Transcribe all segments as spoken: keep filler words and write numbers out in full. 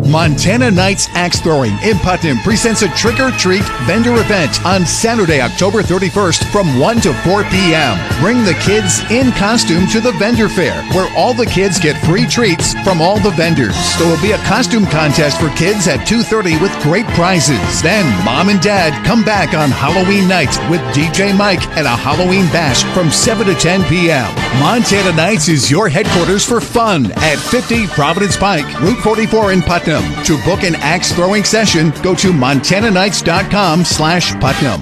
Montana Nights Axe Throwing in Putnam presents a trick-or-treat vendor event on Saturday, October thirty-first from one to four p.m. Bring the kids in costume to the vendor fair, where all the kids get free treats from all the vendors. There will be a costume contest for kids at two thirty with great prizes. Then Mom and Dad come back on Halloween night with D J Mike and a Halloween bash from seven to ten p.m. Montana Nights is your headquarters for fun at fifty Providence Pike, Route forty-four in Putnam. To book an axe throwing session, go to montana nights dot com slash Putnam.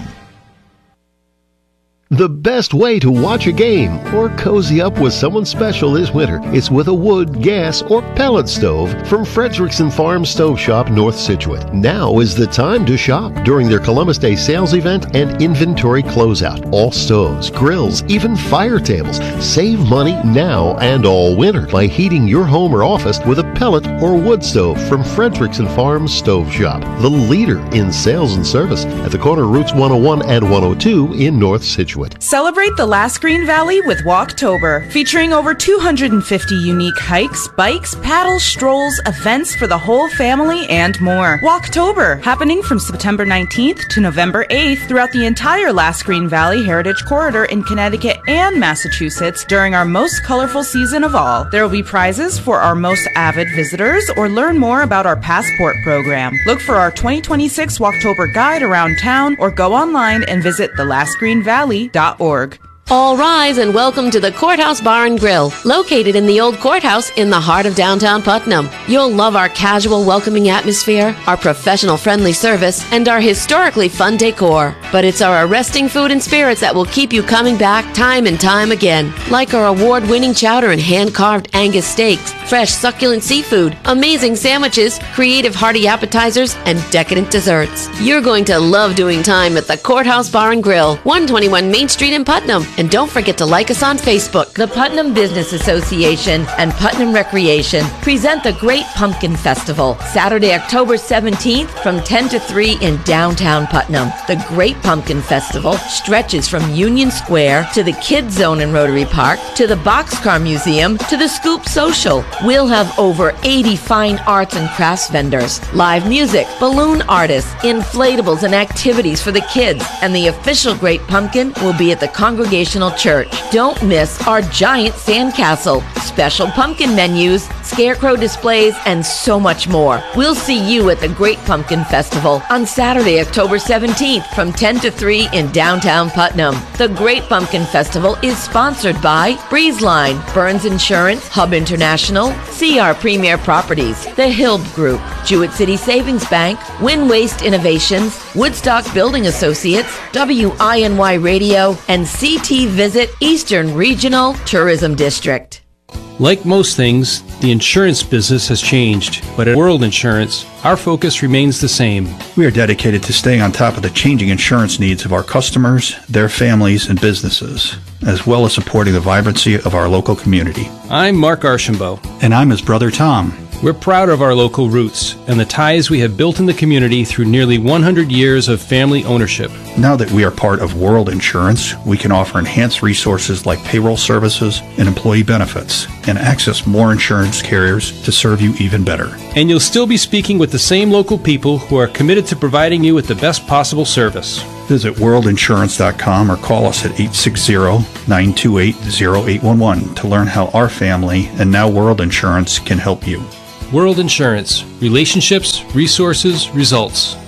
The best way to watch a game or cozy up with someone special this winter is with a wood, gas, or pellet stove from Frederickson Farm Stove Shop, North Scituate. Now is the time to shop during their Columbus Day sales event and inventory closeout. All stoves, grills, even fire tables. Save money now and all winter by heating your home or office with a pellet or wood stove from Frederickson Farm Stove Shop, the leader in sales and service at the corner of Routes one oh one and one oh two in North Scituate. Celebrate the Last Green Valley with Walktober, featuring over two hundred fifty unique hikes, bikes, paddles, strolls, events for the whole family, and more. Walktober, happening from September nineteenth to November eighth throughout the entire Last Green Valley Heritage Corridor in Connecticut and Massachusetts during our most colorful season of all. There will be prizes for our most avid visitors, or learn more about our passport program. Look for our twenty twenty-six Walktober guide around town, or go online and visit the last green valley dot org. All rise and welcome to the Courthouse Bar and Grill, located in the old courthouse in the heart of downtown Putnam. You'll love our casual, welcoming atmosphere, our professional, friendly service, and our historically fun decor. But it's our arresting food and spirits that will keep you coming back time and time again, like our award-winning chowder and hand-carved Angus steaks, fresh succulent seafood, amazing sandwiches, creative hearty appetizers, and decadent desserts. You're going to love doing time at the Courthouse Bar and Grill, one twenty-one Main Street in Putnam. And don't forget to like us on Facebook. The Putnam Business Association and Putnam Recreation present the Great Pumpkin Festival, Saturday, October seventeenth from ten to three in downtown Putnam. The Great Pumpkin Festival stretches from Union Square to the Kids Zone in Rotary Park, to the Boxcar Museum, to the Scoop Social. We'll have over eighty fine arts and crafts vendors, live music, balloon artists, inflatables, and activities for the kids. And the official Great Pumpkin will be at the Congregational Church. Don't miss our giant sandcastle, special pumpkin menus, scarecrow displays, and so much more. We'll see you at the Great Pumpkin Festival on Saturday, October seventeenth from ten to three in downtown Putnam. The Great Pumpkin Festival is sponsored by Breezeline, Burns Insurance, Hub International, C R Premier Properties, The Hill Group, Jewett City Savings Bank, Win Waste Innovations, Woodstock Building Associates, W I N Y Radio, and C T Visit Eastern Regional Tourism District. Like most things, the insurance business has changed, but at World Insurance, our focus remains the same. We are dedicated to staying on top of the changing insurance needs of our customers, their families, and businesses, as well as supporting the vibrancy of our local community. I'm Mark Archambault. And I'm his brother Tom. We're proud of our local roots and the ties we have built in the community through nearly one hundred years of family ownership. Now that we are part of World Insurance, we can offer enhanced resources like payroll services and employee benefits, and access more insurance carriers to serve you even better. And you'll still be speaking with the same local people who are committed to providing you with the best possible service. Visit world insurance dot com or call us at eight six zero, nine two eight, zero eight one one to learn how our family and now World Insurance can help you. World Insurance. Relationships, resources, results.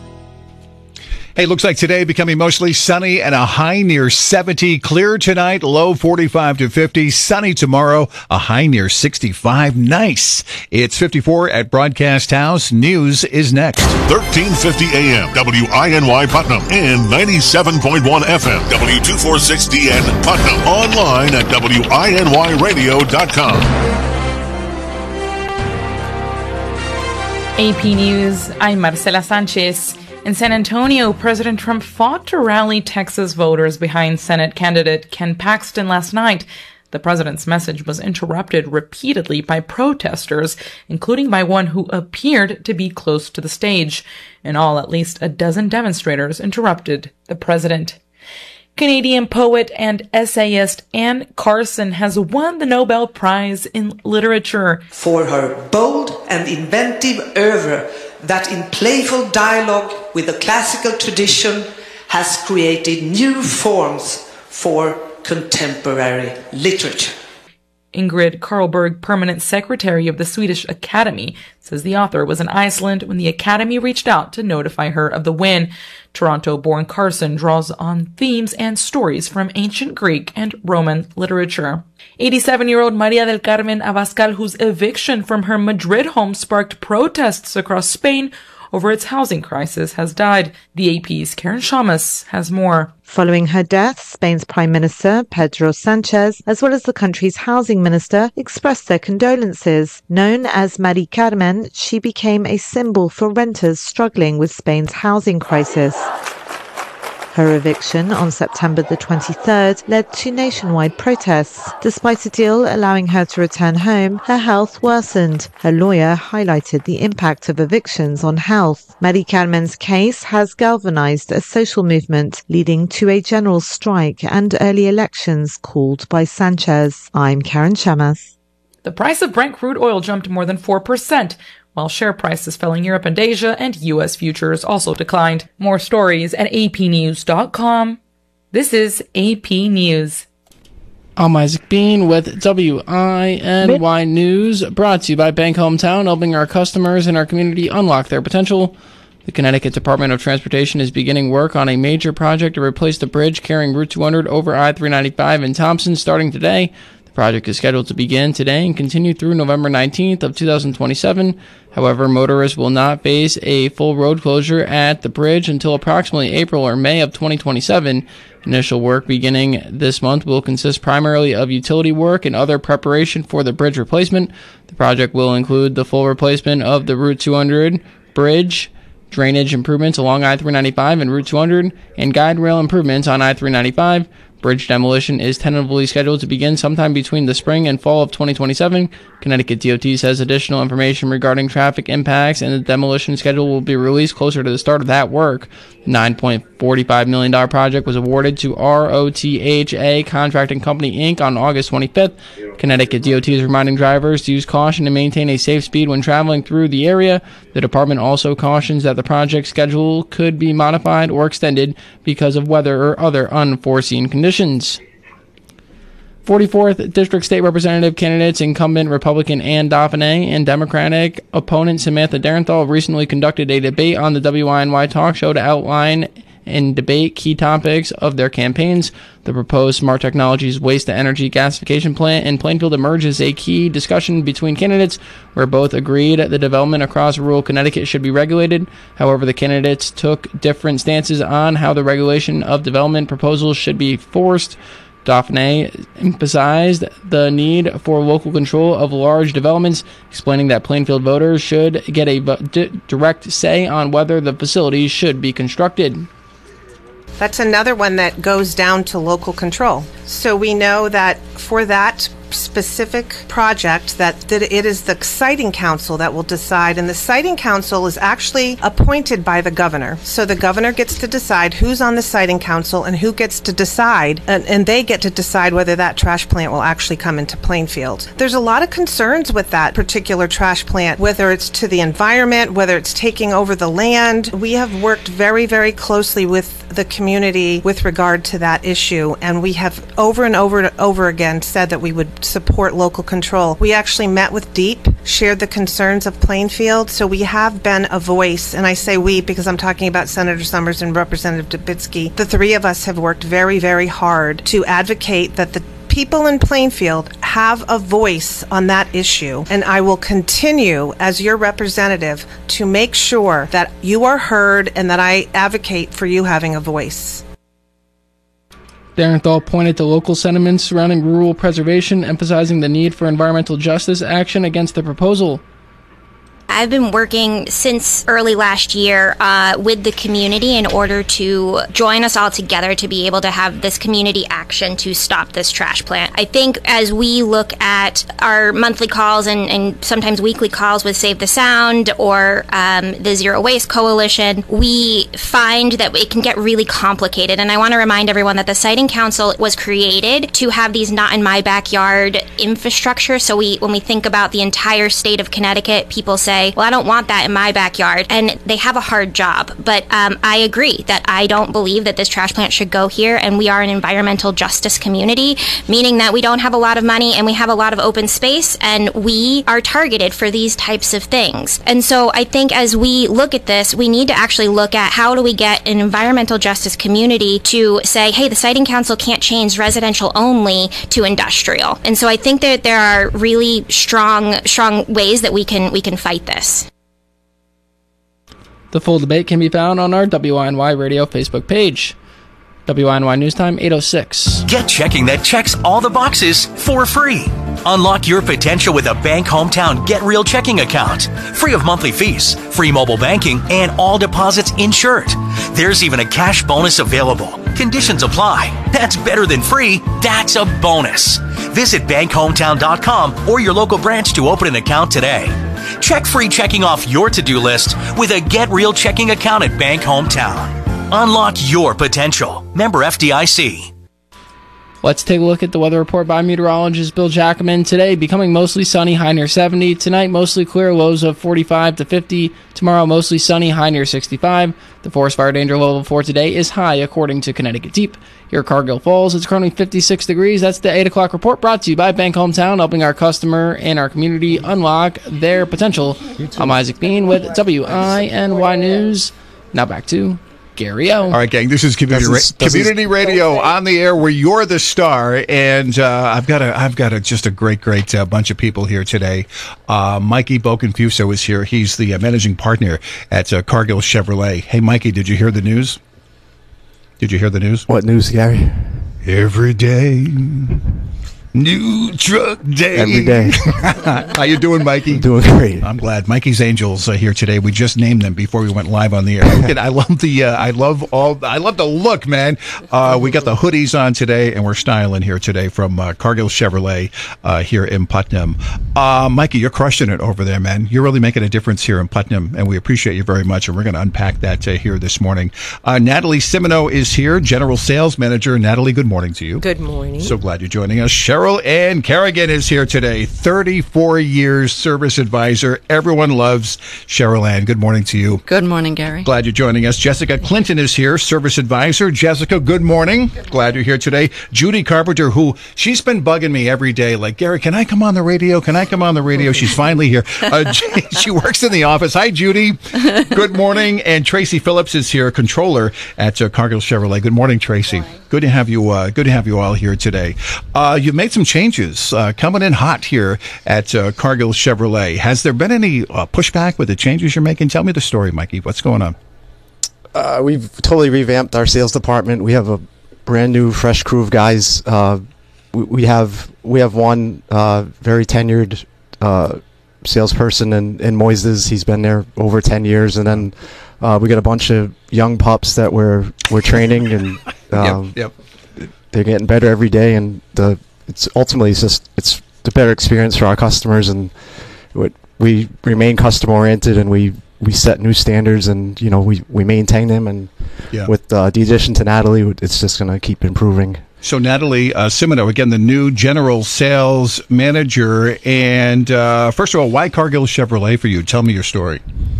Hey, looks like today becoming mostly sunny and a high near seventy. Clear tonight, low forty-five to fifty. Sunny tomorrow, a high near sixty-five. Nice. It's fifty-four at Broadcast House. News is next. thirteen fifty A M, W I N Y Putnam, and ninety-seven point one F M, W two forty-six D N Putnam. Online at W I N Y radio dot com. A P News, I'm Marcela Sanchez. In San Antonio, President Trump fought to rally Texas voters behind Senate candidate Ken Paxton last night. The president's message was interrupted repeatedly by protesters, including by one who appeared to be close to the stage. In all, at least a dozen demonstrators interrupted the president. Canadian poet and essayist Anne Carson has won the Nobel Prize in Literature for her bold and inventive oeuvre that in playful dialogue with the classical tradition has created new forms for contemporary literature. Ingrid Carlberg, permanent secretary of the Swedish Academy, says the author was in Iceland when the Academy reached out to notify her of the win. Toronto-born Carson draws on themes and stories from ancient Greek and Roman literature. eighty-seven-year-old Maria del Carmen Abascal, whose eviction from her Madrid home sparked protests across Spain over its housing crisis, has died. The A P's Karen Shamas has more. Following her death, Spain's Prime Minister, Pedro Sanchez, as well as the country's housing minister, expressed their condolences. Known as Mari Carmen, she became a symbol for renters struggling with Spain's housing crisis. Her eviction on September the twenty-third led to nationwide protests. Despite a deal allowing her to return home, her health worsened. Her lawyer highlighted the impact of evictions on health. Mari Carmen's case has galvanized a social movement, leading to a general strike and early elections called by Sanchez. I'm Karen Shamas. The price of Brent crude oil jumped more than four percent. While share prices fell in Europe and Asia, and U S futures also declined. More stories at a p news dot com. This is A P News. I'm Isaac Bean with W I N Y News, brought to you by Bank Hometown, helping our customers and our community unlock their potential. The Connecticut Department of Transportation is beginning work on a major project to replace the bridge carrying Route two hundred over I three ninety-five in Thompson starting today. The project is scheduled to begin today and continue through November nineteenth of two thousand twenty-seven. However, motorists will not face a full road closure at the bridge until approximately April or May of twenty twenty-seven. Initial work beginning this month will consist primarily of utility work and other preparation for the bridge replacement. The project will include the full replacement of the Route two hundred bridge, drainage improvements along I three ninety-five and Route two hundred, and guide rail improvements on I three ninety-five. Bridge demolition is tentatively scheduled to begin sometime between the spring and fall of twenty twenty-seven. Connecticut D O T says additional information regarding traffic impacts and the demolition schedule will be released closer to the start of that work. The nine point four five million dollars project was awarded to R O T H A Contracting Company, Incorporated on August twenty-fifth. Connecticut D O T is reminding drivers to use caution and maintain a safe speed when traveling through the area. The department also cautions that the project schedule could be modified or extended because of weather or other unforeseen conditions. forty-fourth District State Representative candidates, incumbent Republican Ann Dauphinais and Democratic opponent Samantha Darenthal recently conducted a debate on the W I N Y talk show to outline and debate key topics of their campaigns. The proposed Smart Technologies waste-to-energy gasification plant in Plainfield emerges a key discussion between candidates, where both agreed the development across rural Connecticut should be regulated. However, the candidates took different stances on how the regulation of development proposals should be forced. Dauphinais emphasized the need for local control of large developments, explaining that Plainfield voters should get a d- direct say on whether the facilities should be constructed. That's another one that goes down to local control. So we know that for that specific project that, that it is the siting council that will decide, and the siting council is actually appointed by the governor. So the governor gets to decide who's on the siting council and who gets to decide, and, and they get to decide whether that trash plant will actually come into Plainfield. There's a lot of concerns with that particular trash plant, whether it's to the environment, whether it's taking over the land. We have worked very, very closely with the community with regard to that issue, and we have over and over and over again said that we would support local control. We actually met with DEEP, shared the concerns of Plainfield, so we have been a voice, and I say we because I'm talking about Senator Summers and Representative Dubitsky. The three of us have worked very, very hard to advocate that the people in Plainfield have a voice on that issue, and I will continue as your representative to make sure that you are heard and that I advocate for you having a voice. Darenthal pointed to local sentiments surrounding rural preservation, emphasizing the need for environmental justice action against the proposal. I've been working since early last year uh, with the community in order to join us all together to be able to have this community action to stop this trash plant. I think as we look at our monthly calls and, and sometimes weekly calls with Save the Sound or um, the Zero Waste Coalition, we find that it can get really complicated. And I want to remind everyone that the Siting Council was created to have these not in my backyard infrastructure. So we, when we think about the entire state of Connecticut, people say, well, I don't want that in my backyard. And they have a hard job. But um, I agree that I don't believe that this trash plant should go here. And we are an environmental justice community, meaning that we don't have a lot of money and we have a lot of open space and we are targeted for these types of things. And so I think as we look at this, we need to actually look at how do we get an environmental justice community to say, hey, the Siting Council can't change residential only to industrial. And so I think that there are really strong, strong ways that we can we can fight this. The full debate can be found on our W I N Y Radio Facebook page. W I N Y News Time, eight oh six. Get checking that checks all the boxes for free. Unlock your potential with a Bank Hometown Get Real checking account. Free of monthly fees, free mobile banking, and all deposits insured. There's even a cash bonus available. Conditions apply. That's better than free. That's a bonus. Visit bank hometown dot com or your local branch to open an account today. Check free checking off your to-do list with a Get Real checking account at Bank Hometown. Unlock your potential. Member F D I C. Let's take a look at the weather report by meteorologist Bill Jackman. Today, becoming mostly sunny, high near seventy. Tonight, mostly clear, lows of forty-five to fifty. Tomorrow, mostly sunny, high near sixty-five. The forest fire danger level for today is high, according to Connecticut Deep. Here at Cargill Falls, it's currently fifty-six degrees. That's the eight o'clock report brought to you by Bank Hometown, helping our customer and our community unlock their potential. I'm Isaac Bean with W I N Y News. Now back to Gary O. All right, gang, this is community, This is- ra- this is- community radio on the air where you're the star, and uh, I've got a I've got a, just a great great uh, bunch of people here today. Uh, Mikey Boconfuso is here. He's the uh, managing partner at uh, Cargill Chevrolet. Hey, Mikey, did you hear the news? Did you hear the news? What news, Gary? Every day, new truck day. Every day. How you doing, Mikey? Doing great. I'm glad. Mikey's Angels uh, here today. We just named them before we went live on the air. Look at, I love the. Uh, I love all. I love the look, man. Uh, we got the hoodies on today, and we're styling here today from uh, Cargill Chevrolet uh, here in Putnam. Uh, Mikey, you're crushing it over there, man. You're really making a difference here in Putnam, and we appreciate you very much. And we're going to unpack that uh, here this morning. Uh, Natalie Simino is here, General Sales Manager. Natalie, good morning to you. Good morning. So glad you're joining us. Cheryl Ann Kerrigan is here today, thirty-four years service advisor. Everyone loves Cheryl Ann. Good morning to you. Good morning, Gary. Glad you're joining us. Jessica Clinton is here, service advisor. Jessica, good morning. Glad you're here today. Judy Carpenter, who she's been bugging me every day, like, Gary, can I come on the radio? Can I come on the radio? She's finally here. Uh, she works in the office. Hi, Judy. Good morning. And Tracy Phillips is here, controller at uh, Cargill Chevrolet. Good morning, Tracy. Good to have you. Uh, good to have you all here today. Uh, you've made some changes uh, coming in hot here at uh, Cargill Chevrolet. Has there been any uh, pushback with the changes you're making? Tell me the story, Mikey. What's going on? Uh, we've totally revamped our sales department. We have a brand new, fresh crew of guys. Uh, we, we have we have one uh, very tenured uh, salesperson in, in Moises. He's been there over ten years, and then uh, we got a bunch of young pups that we're we're training, and um, yep, yep. they're getting better every day. And the it's ultimately it's just it's the better experience for our customers, and what we remain customer oriented, and we. We set new standards, and you know we, we maintain them, and Yeah. with uh, the addition to Natalie, it's just going to keep improving. So Natalie uh, Simino, again, the new general sales manager. And uh, first of all, why Cargill Chevrolet for you? Tell me your story.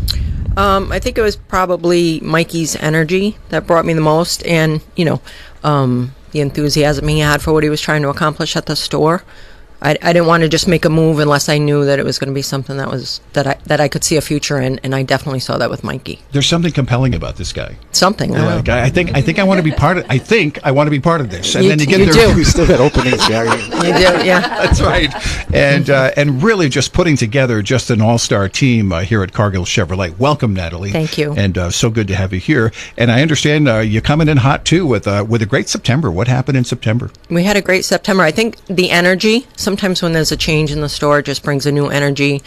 Um, I think it was probably Mikey's energy that brought me the most, and you know, um, the enthusiasm he had for what he was trying to accomplish at the store. I, I didn't want to just make a move unless I knew that it was going to be something that was that I that I could see a future in, and I definitely saw that with Mikey. There's something compelling about this guy. Something. I Like, I I think I think I want to be part of. I think I want to be part of this. And You- then you get you there. do. We still got openings, Gary. You do, yeah. That's right. And uh, and really just putting together just an all-star team uh, here at Cargill Chevrolet. Welcome, Natalie. Thank you. And uh, so good to have you here. And I understand uh, you're coming in hot too with uh, with a great September. What happened in September? We had a great September. I think the energy, sometimes when there's a change in the store, it just brings a new energy.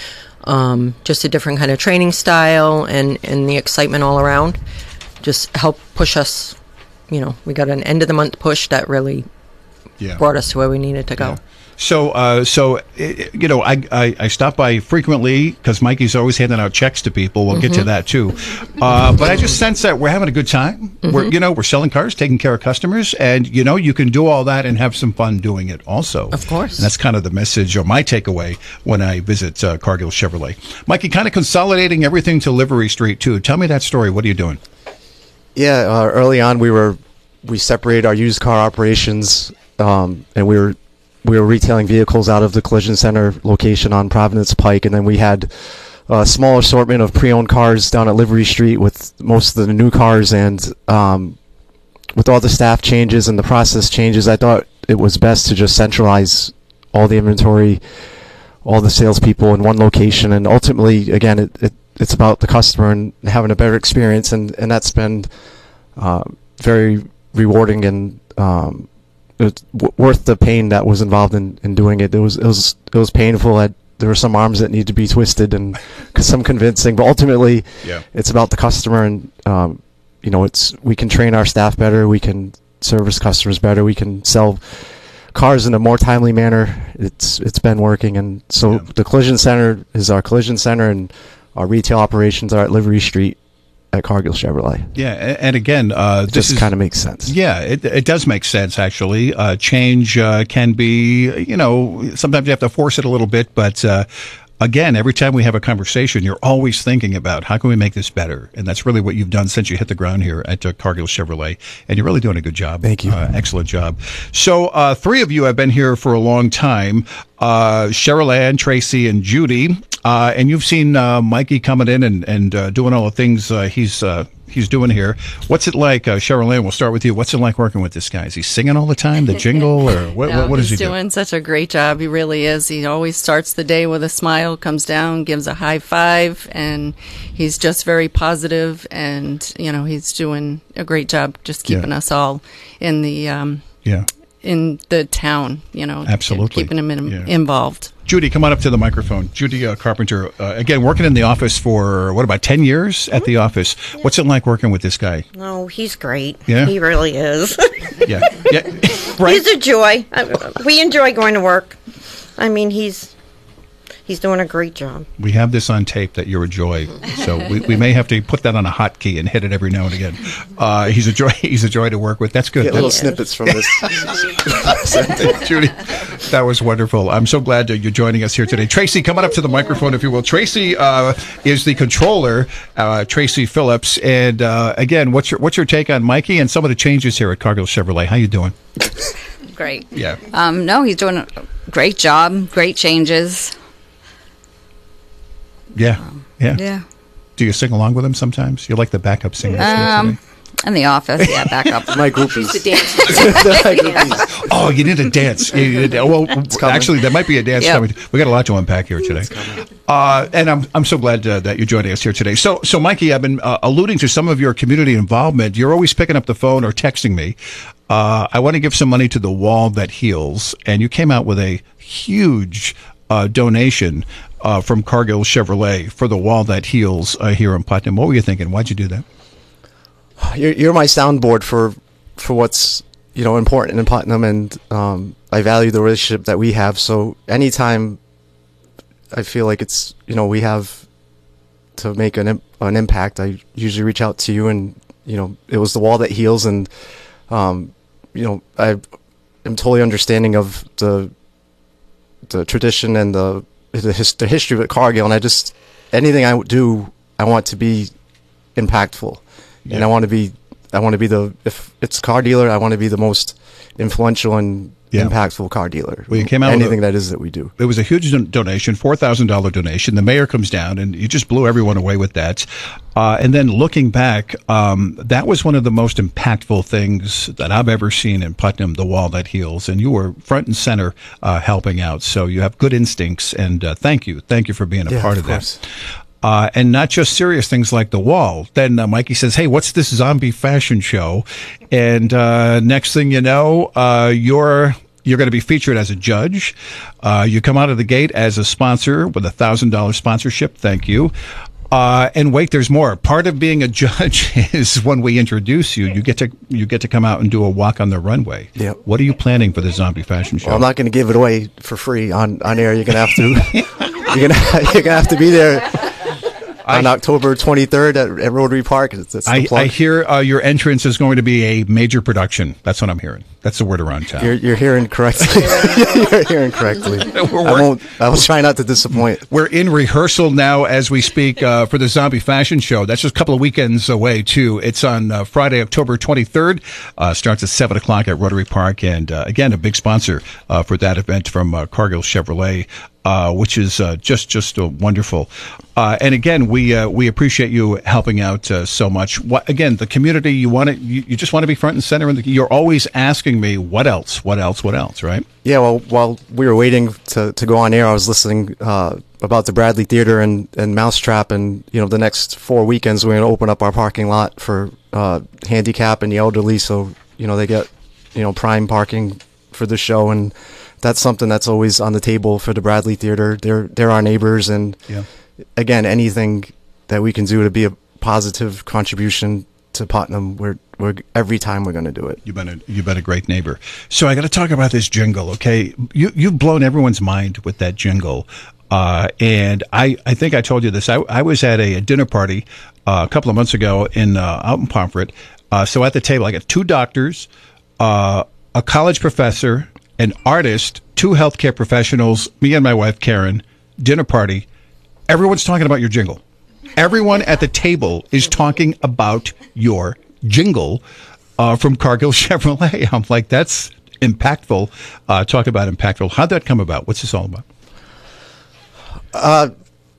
um, just a different kind of training style, and, and the excitement all around just helped push us. You know, we got an end of the month push that really yeah. brought us to where we needed to go. Yeah. So, uh, so you know, I, I, I stop by frequently because Mikey's always handing out checks to people. We'll mm-hmm. get to that too. Uh, but I just sense that we're having a good time. Mm-hmm. We're, you know, we're selling cars, taking care of customers, and you know, you can do all that and have some fun doing it also. Of course. And that's kind of the message or my takeaway when I visit uh, Cargill Chevrolet. Mikey, kind of consolidating everything to Livery Street too. Tell me that story. What are you doing? Yeah, uh, early on we were we separated our used car operations, um, and we were. We were retailing vehicles out of the collision center location on Providence Pike, and then we had a small assortment of pre-owned cars down at Livery Street with most of the new cars. And um, with all the staff changes and the process changes, I thought it was best to just centralize all the inventory, all the salespeople in one location. And ultimately, again, it, it, it's about the customer and having a better experience, and, and that's been uh, very rewarding and um, it's w- worth the pain that was involved in, in doing it. It was it was it was painful. I, there were some arms that need to be twisted and some convincing, but ultimately, yeah. it's about the customer. And um, you know, it's we can train our staff better, we can service customers better, we can sell cars in a more timely manner. It's it's been working, and so yeah. the collision center is our collision center, and our retail operations are at Livery Street at Cargill Chevrolet. Yeah, and again, uh, it this just kind of makes sense. Yeah, it it does make sense actually. Uh, change uh, can be, you know, sometimes you have to force it a little bit, but uh, again, every time we have a conversation, you're always thinking about how can we make this better, and that's really what you've done since you hit the ground here at uh, Cargill Chevrolet, and you're really doing a good job. Thank you. Uh, excellent job. So uh, three of you have been here for a long time. Uh, Cheryl Ann, Tracy, and Judy. Uh, and you've seen uh, Mikey coming in and, and uh, doing all the things uh, he's uh, he's doing here. What's it like, uh, Cheryl Ann? We'll start with you. What's it like working with this guy? Is he singing all the time, the jingle, or what? no, what, what does he he's do? He's doing such a great job. He really is. He always starts the day with a smile, comes down, gives a high five, and he's just very positive. And you know, he's doing a great job, just keeping yeah. us all in the um, yeah. in the town. You know, absolutely keeping him in, yeah. involved. Judy, come on up to the microphone. Judy uh, Carpenter, uh, again, working in the office for, what, about ten years at the office. What's it like working with this guy? Oh, he's great. Yeah? He really is. yeah. yeah. Right? He's a joy. Uh, we enjoy going to work. I mean, he's he's doing a great job. We have this on tape that you're a joy, so we, we may have to put that on a hotkey and hit it every now and again. Uh, he's a joy. He's a joy to work with. That's good. Get little snippets from this. Judy, that was wonderful. I'm so glad that you're joining us here today. Tracy, come on up to the microphone, if you will. Tracy uh, is the controller, uh, Tracy Phillips. And uh, again, what's your what's your take on Mikey and some of the changes here at Cargill Chevrolet? How you doing? Great. Yeah. Um, no, he's doing a great job. Great changes. Yeah, yeah. Yeah. Do you sing along with him sometimes? You're like the backup singer. Um, in the office, yeah, backup. My groupies. Oh, you need a dance. You need a, well, actually, there might be a dance yep. coming. We got a lot to unpack here today. Uh, and I'm I'm so glad uh, that you're joining us here today. So, so Mikey, I've been uh, alluding to some of your community involvement. You're always picking up the phone or texting me. Uh, I want to give some money to the Wall That Heals, and you came out with a huge uh, donation uh, from Cargill Chevrolet for the Wall That Heals uh, here in Putnam. What were you thinking? Why'd you do that? You're, you're my soundboard for for what's you know important in Putnam, and um, I value the relationship that we have. So anytime I feel like it's you know we have to make an an impact, I usually reach out to you, and you know it was the Wall That Heals, and um, you know I am totally understanding of the the tradition and the the, his, the history of Cargill, and I just anything I do, I want to be impactful. Yeah. And I want to be, I want to be the, if it's a car dealer, I want to be the most influential and yeah. impactful car dealer. Well, you came out anything with a, that is that we do. It was a huge don- donation, four thousand dollars donation. The mayor comes down, and you just blew everyone away with that. Uh, and then looking back, um, that was one of the most impactful things that I've ever seen in Putnam, the Wall That Heals. And you were front and center uh, helping out. So you have good instincts, and uh, thank you. Thank you for being a yeah, part of, of that. Uh, and not just serious things like the wall. Then uh, Mikey says, hey, what's this zombie fashion show? And uh, next thing you know, uh, you're, You're going to be featured as a judge. Uh, you come out of the gate as a sponsor with a one thousand dollars sponsorship. Thank you. Uh, and wait, there's more. Part of being a judge is when we introduce you, you get to you get to come out and do a walk on the runway. Yeah. What are you planning for the Zombie Fashion Show? Well, I'm not going to give it away for free on, on air. You're going to have to you're going to you're going to have to be there on I, October twenty-third at, at Rotary Park. It's, it's I, I hear uh, your entrance is going to be a major production. That's what I'm hearing. That's the word around town. You're, you're hearing correctly. You're hearing correctly. I won't. I will try not to disappoint. We're in rehearsal now as we speak uh, for the Zombie Fashion Show. That's just a couple of weekends away too. It's on uh, Friday, October twenty-third. Uh, starts at seven o'clock at Rotary Park, and uh, again, a big sponsor uh, for that event from uh, Cargill Chevrolet. Uh, which is uh, just just uh, wonderful, uh, and again, we uh, we appreciate you helping out uh, so much. What, again, the community, you want to, you, you just want to be front and center, and you're always asking me what else, what else, what else, right? Yeah. Well, while we were waiting to, to go on air, I was listening uh, about the Bradley Theater and, and Mousetrap, and you know, the next four weekends we're going to open up our parking lot for uh, handicap and the elderly, so you know they get you know prime parking for the show. And that's something that's always on the table for the Bradley Theater. They're they're our neighbors, and yeah. again, anything that we can do to be a positive contribution to Putnam, we're we're every time we're going to do it. You've been a you've been a great neighbor. So I got to talk about this jingle, okay? You you've blown everyone's mind with that jingle, uh, and I I think I told you this. I I was at a, a dinner party uh, a couple of months ago in uh, out in Pomfret. Uh, so at the table, I got two doctors, uh, a college professor, an artist, two healthcare professionals, me and my wife, Karen, dinner party. Everyone's talking about your jingle. Everyone at the table is talking about your jingle uh, from Cargill Chevrolet. I'm like, that's impactful. Uh, talk about impactful. How'd that come about? What's this all about? Uh,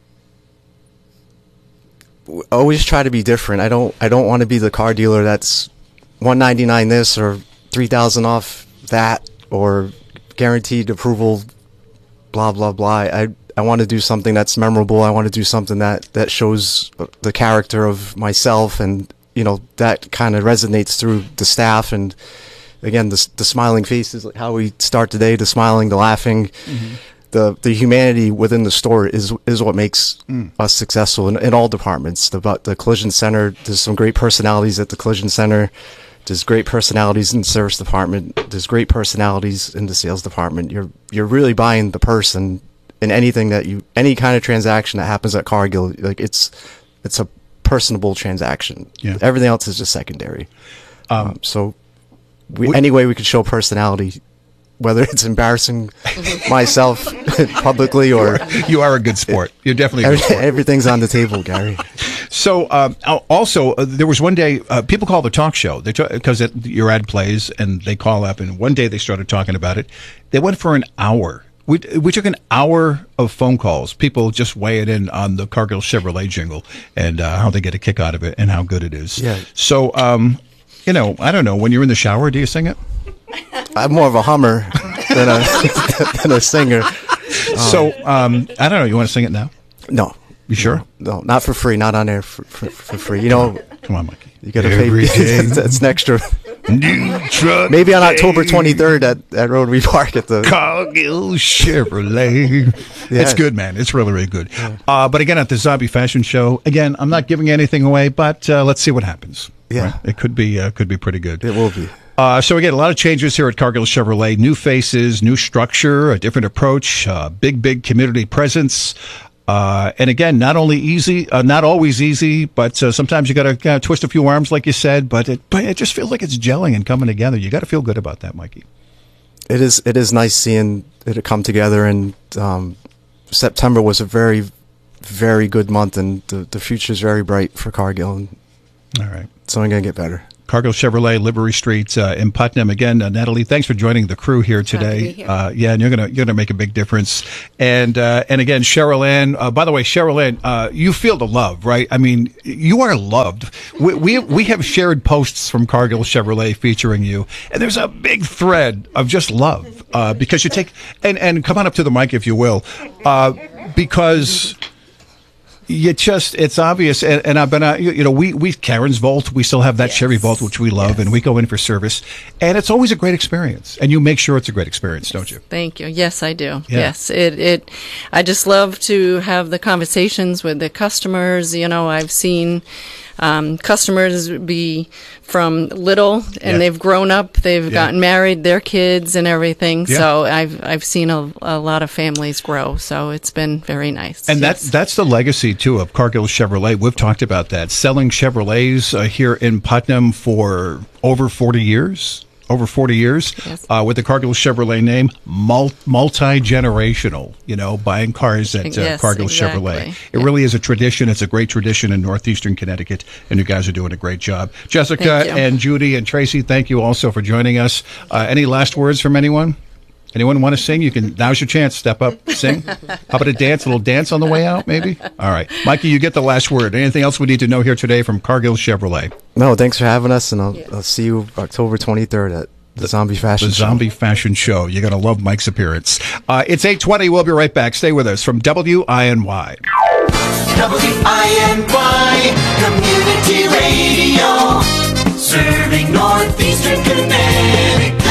always try to be different. I don't, I don't want to be the car dealer that's one ninety-nine this or three thousand off that, or guaranteed approval, blah, blah, blah. I, I want to do something that's memorable. I want to do something that, that shows the character of myself, and, you know, that kind of resonates through the staff. And again, the, the smiling faces, like how we start today, the smiling, the laughing, mm-hmm. the, the humanity within the store is, is what makes mm. us successful in, in all departments. The, the collision center, there's some great personalities at the collision center. There's great personalities in the service department. There's great personalities in the sales department. You're you're really buying the person in anything that you, any kind of transaction that happens at Cargill. Like it's it's a personable transaction. Yeah. Everything else is just secondary. Um, um, so we, we, any way we could show personality, whether it's embarrassing myself publicly or... You are, you are a good sport. You're definitely a good sport. Everything's on the table, Gary. So, um, also, uh, there was one day, uh, people call the talk show, because your ad plays, and they call up, and one day they started talking about it. They went for an hour. We, we took an hour of phone calls, people just weighing in on the Cargill Chevrolet jingle, and uh, how they get a kick out of it, and how good it is. Yeah. So, um, you know, I don't know, when you're in the shower, do you sing it? I'm more of a hummer than a than a singer. So um, I don't know. You want to sing it now? No. You sure? No, no, not for free. Not on air for, for, for free. You know. Come on, Mikey. You got to pay. It's, it's an extra. New truck. Maybe on October twenty-third at at Rotary Park at the Cargill Chevrolet. Yeah. It's good, man. It's really, really good. Yeah. Uh, but again, at the Zombie Fashion Show, again, I'm not giving anything away, but uh, let's see what happens. Yeah, right? It could be uh, could be pretty good. It will be. Uh, so again, a lot of changes here at Cargill Chevrolet. New faces, new structure, a different approach, uh, big, big community presence. Uh, and again, not only easy, uh, not always easy, but uh, sometimes you got to kind of twist a few arms, like you said. But it, but it just feels like it's gelling and coming together. You got to feel good about that, Mikey. It is. It is nice seeing it come together. And um, September was a very, very good month, and the the future is very bright for Cargill. And all right, it's only going to get better. Cargill Chevrolet, Livery Street uh, in Putnam. Again, uh, Natalie, thanks for joining the crew here today. Here. Uh, yeah, and you're gonna you're gonna make a big difference. And uh, and again, Cheryl Ann. Uh, by the way, Cheryl Ann, uh, you feel the love, right? I mean, you are loved. We, we we have shared posts from Cargill Chevrolet featuring you, and there's a big thread of just love uh, because you take and and come on up to the mic if you will, uh, because You just, it's obvious. And, and I've been, uh, you, you know, we, we, Karen's Vault, we still have that yes. Chevy Vault, which we love, yes. and we go in for service. And it's always a great experience. And you make sure it's a great experience, don't you? Thank you. Yes, I do. Yeah. Yes. It, it, I just love to have the conversations with the customers. You know, I've seen, Um, customers be from little and yeah. they've grown up, they've yeah. gotten married, their kids and everything. Yeah. So I've I've seen a, a lot of families grow. So it's been very nice. And yes. that that's the legacy too of Cargill Chevrolet. We've talked about that, selling Chevrolets uh, here in Putnam for over forty years. Over forty years, yes. uh, with the Cargill Chevrolet name, mul- multi-generational, you know, buying cars at uh, yes, Cargill exactly. Chevrolet. It yeah. really is a tradition. It's a great tradition in northeastern Connecticut, and you guys are doing a great job. Jessica and Judy and Tracy, thank you also for joining us. Uh, any last words from anyone? Anyone want to sing? You can. Now's your chance. Step up, sing. How about a dance? A little dance on the way out, maybe? All right. Mikey, you get the last word. Anything else we need to know here today from Cargill Chevrolet? No, thanks for having us, and I'll, yeah. I'll see you October twenty-third at the Zombie Fashion the Show. The Zombie Fashion Show. You're going to love Mike's appearance. Uh, it's eight twenty. We'll be right back. Stay with us from W I N Y. W I N Y Community Radio, serving northeastern Connecticut.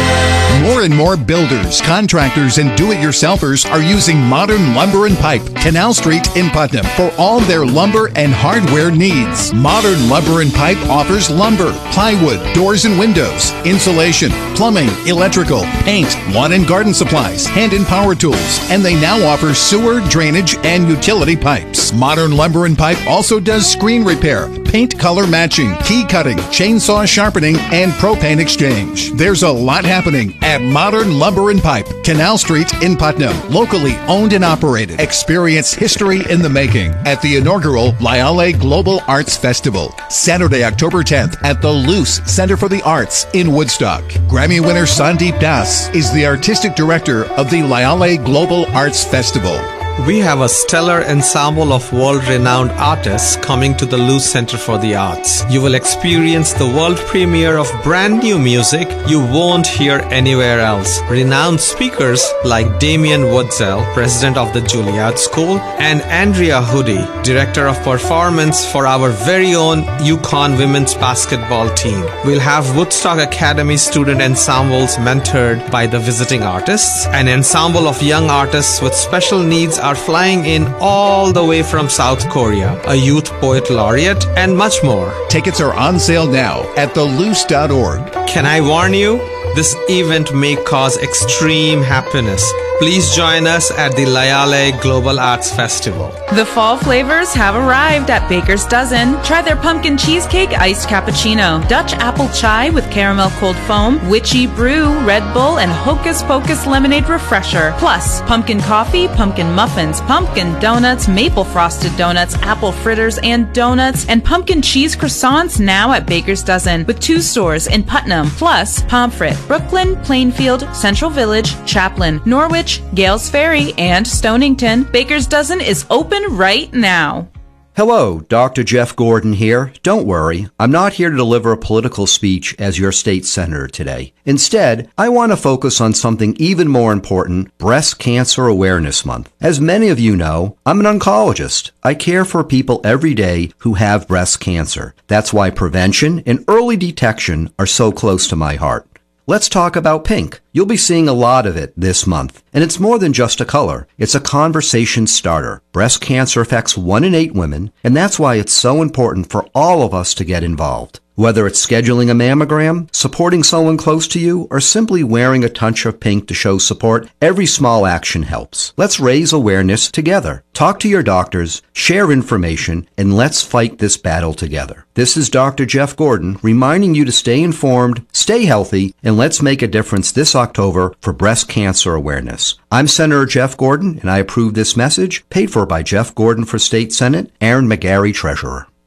More and more builders, contractors, and do-it-yourselfers are using Modern Lumber and Pipe, Canal Street in Putnam, for all their lumber and hardware needs. Modern Lumber and Pipe offers lumber, plywood, doors and windows, insulation, plumbing, electrical, paint, lawn and garden supplies, hand and power tools, and they now offer sewer, drainage, and utility pipes. Modern Lumber and Pipe also does screen repair, paint color matching, key cutting, chainsaw sharpening, and propane exchange. There's a lot happening at Modern Lumber and Pipe, Canal Street in Putnam. Locally owned and operated. Experience history in the making at the inaugural Lyale Global Arts Festival, Saturday, October tenth at the Luce Center for the Arts in Woodstock. Grammy winner Sandeep Das is the artistic director of the Lyale Global Arts Festival. We have a stellar ensemble of world-renowned artists coming to the Luce Center for the Arts. You will experience the world premiere of brand new music you won't hear anywhere else. Renowned speakers like Damien Woodsell, president of the Juilliard School, and Andrea Hoodie, director of performance for our very own UConn women's basketball team. We'll have Woodstock Academy student ensembles mentored by the visiting artists. An ensemble of young artists with special needs are flying in all the way from South Korea, a youth poet laureate, and much more. Tickets are on sale now at the luce dot org. Can I warn you? This event may cause extreme happiness. Please join us at the Lyale Global Arts Festival. The fall flavors have arrived at Baker's Dozen. Try their pumpkin cheesecake iced cappuccino, Dutch apple chai with caramel cold foam, witchy brew, Red Bull, and Hocus Pocus lemonade refresher. Plus, pumpkin coffee, pumpkin muffins, pumpkin donuts, maple frosted donuts, apple fritters and donuts, and pumpkin cheese croissants now at Baker's Dozen with two stores in Putnam. Plus, Pomfret, Brooklyn, Plainfield, Central Village, Chaplin, Norwich, Gales Ferry, and Stonington. Baker's Dozen is open right now. Hello, Doctor Jeff Gordon here. Don't worry, I'm not here to deliver a political speech as your state senator today. Instead, I want to focus on something even more important, Breast Cancer Awareness Month. As many of you know, I'm an oncologist. I care for people every day who have breast cancer. That's why prevention and early detection are so close to my heart. Let's talk about pink. You'll be seeing a lot of it this month. And it's more than just a color. It's a conversation starter. Breast cancer affects one in eight women, and that's why it's so important for all of us to get involved. Whether it's scheduling a mammogram, supporting someone close to you, or simply wearing a touch of pink to show support, every small action helps. Let's raise awareness together. Talk to your doctors, share information, and let's fight this battle together. This is Doctor Jeff Gordon reminding you to stay informed, stay healthy, and let's make a difference this October for breast cancer awareness. I'm Senator Jeff Gordon, and I approve this message, paid for by Jeff Gordon for State Senate, Aaron McGarry, Treasurer.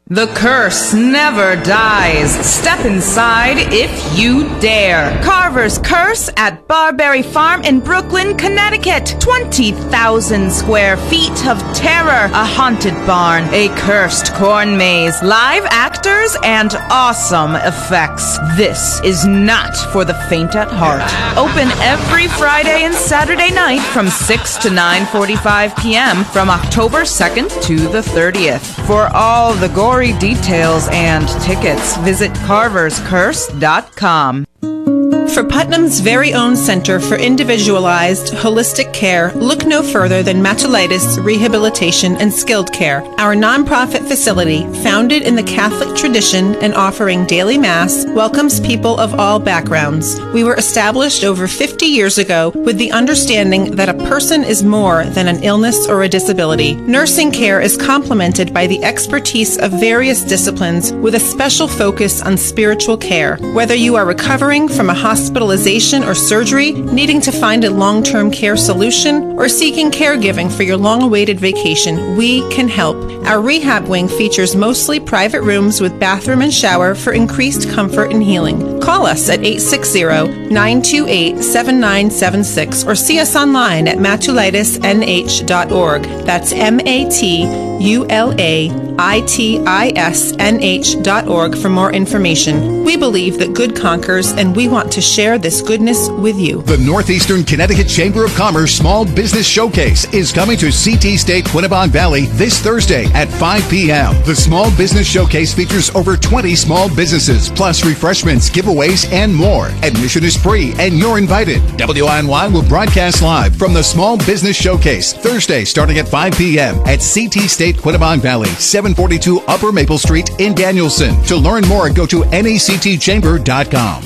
The curse never dies. Step inside if you dare. Carver's Curse at Barberry Farm in Brooklyn, Connecticut. twenty thousand square feet of terror. A haunted barn. A cursed corn maze. Live actors and awesome effects. This is not for the faint at heart. Open every Friday and Saturday night from six to nine forty-five p.m. from October second to the thirtieth. For all the gory details and tickets, visit carvers curse dot com. For Putnam's very own Center for Individualized Holistic Care, look no further than Matulitis Rehabilitation and Skilled Care. Our nonprofit facility, founded in the Catholic tradition and offering daily Mass, welcomes people of all backgrounds. We were established over fifty years ago with the understanding that a person is more than an illness or a disability. Nursing care is complemented by the expertise of various disciplines with a special focus on spiritual care. Whether you are recovering from a hospital hospitalization or surgery, needing to find a long-term care solution, or seeking caregiving for your long-awaited vacation, we can help. Our rehab wing features mostly private rooms with bathroom and shower for increased comfort and healing. Call us at eight six zero, nine two eight, seven nine seven six or see us online at matulitis n h dot org. That's M A T U L A I T I S N H dot org for more information. We believe that good conquers, and we want to share this goodness with you. The Northeastern Connecticut Chamber of Commerce Small Business Showcase is coming to C T State Quinebaug Valley this Thursday at five p.m. The Small Business Showcase features over twenty small businesses, plus refreshments, giveaways, and more. Admission is free, and you're invited. W I N Y will broadcast live from the Small Business Showcase Thursday starting at five p.m. at C T State Quinebaug Valley, seven forty-two Upper Maple Street in Danielson. To learn more, go to N E C T chamber dot com.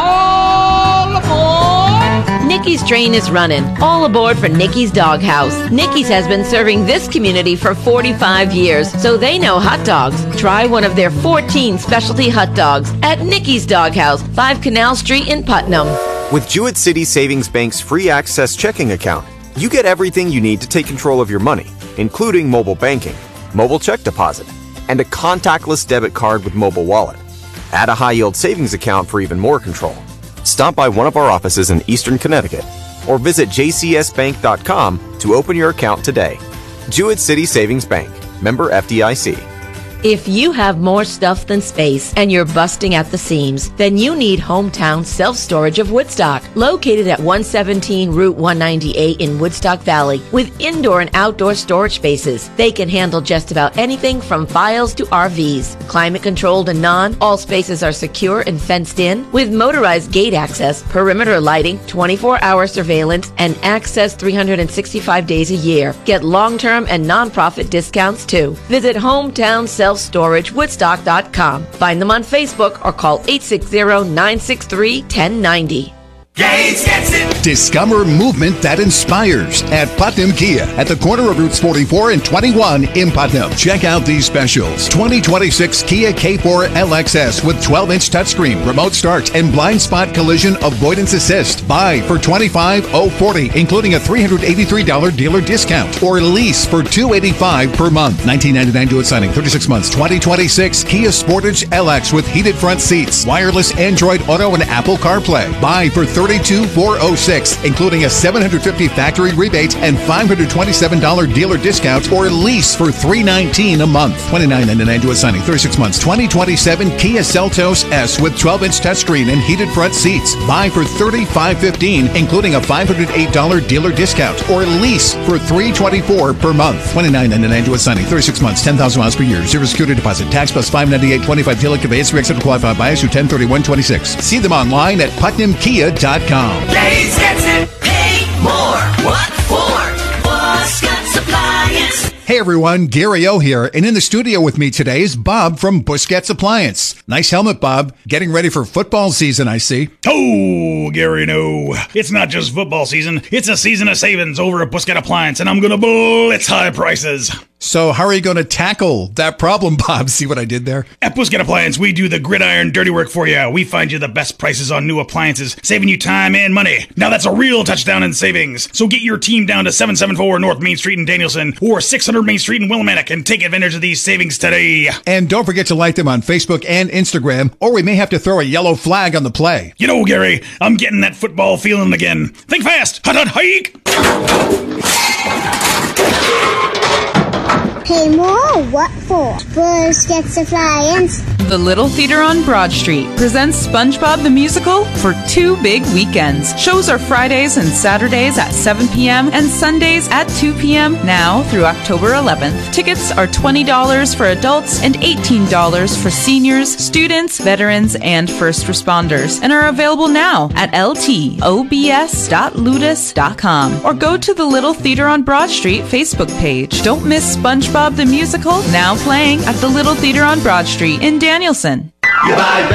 All aboard! Nikki's train is running. All aboard for Nikki's Doghouse. Nikki's has been serving this community for forty-five years, so they know hot dogs. Try one of their fourteen specialty hot dogs at Nikki's Doghouse, five Canal Street in Putnam. With Jewett City Savings Bank's free access checking account, you get everything you need to take control of your money, including mobile banking, mobile check deposit, and a contactless debit card with mobile wallet. Add a high-yield savings account for even more control. Stop by one of our offices in Eastern Connecticut or visit j c s bank dot com to open your account today. Jewett City Savings Bank, member F D I C. If you have more stuff than space and you're busting at the seams, then you need Hometown Self-Storage of Woodstock, located at one seventeen Route one ninety-eight in Woodstock Valley, with indoor and outdoor storage spaces. They can handle just about anything from files to R Vs. Climate controlled and non, all spaces are secure and fenced in, with motorized gate access, perimeter lighting, twenty-four hour surveillance, and access three hundred sixty-five days a year. Get long-term and non-profit discounts too. Visit Hometown Self Storage Woodstock dot com. Find them on Facebook or call eight six zero, nine six three, one zero nine zero. Gates gets it. Discover movement that inspires at Putnam Kia at the corner of Routes forty-four and twenty-one in Putnam. Check out these specials. twenty twenty-six Kia K four L X S with twelve inch touchscreen, remote start, and blind spot collision avoidance assist. Buy for twenty-five thousand forty dollars, including a three hundred eighty-three dollars dealer discount, or lease for two hundred eighty-five dollars per month. nineteen ninety-nine due at signing, thirty-six months. twenty twenty-six Kia Sportage L X with heated front seats, wireless Android Auto and Apple CarPlay. Buy for thirty thirty-two thousand four hundred six, including a seven hundred fifty dollars factory rebate and five hundred twenty-seven dollars dealer discount, or lease for three hundred nineteen dollars a month. twenty-nine ninety-nine due at signing, thirty-six months. twenty twenty-seven Kia Seltos S with twelve inch touchscreen and heated front seats. Buy for thirty-five fifteen, including a five hundred eight dollars dealer discount, or lease for three hundred twenty-four dollars per month. twenty-nine ninety-nine due at signing, thirty-six months, ten thousand miles per year, zero security deposit, tax plus five hundred ninety-eight dollars twenty-five dealer conveyance, accepted qualified buyers through ten thirty-one twenty-six. See them online at putnam kia dot com. Gates gets it. Pay more. What for? Buscott Appliance. Hey everyone, Gary O here, and in the studio with me today is Bob from Busquets Appliance. Nice helmet, Bob. Getting ready for football season, I see. Oh, Gary, no. It's not just football season. It's a season of savings over at Busquets Appliance, and I'm gonna blitz high prices. So how are you going to tackle that problem, Bob? See what I did there? At Buscat Appliance, we do the gridiron dirty work for you. We find you the best prices on new appliances, saving you time and money. Now that's a real touchdown in savings. So get your team down to seven seventy-four North Main Street in Danielson or six hundred Main Street in Willimantic and take advantage of these savings today. And don't forget to like them on Facebook and Instagram, or we may have to throw a yellow flag on the play. You know, Gary, I'm getting that football feeling again. Think fast. Hut, hut, hike. Pay more? What for? Buscat Appliance. The Little Theater on Broad Street presents SpongeBob the Musical for two big weekends. Shows are Fridays and Saturdays at seven p.m. and Sundays at two p.m. now through October eleventh. Tickets are twenty dollars for adults and eighteen dollars for seniors, students, veterans, and first responders, and are available now at l t o b s dot ludus dot com or go to the Little Theater on Broad Street Facebook page. Don't miss SpongeBob the Musical, now playing at the Little Theater on Broad Street in Danielson. You buy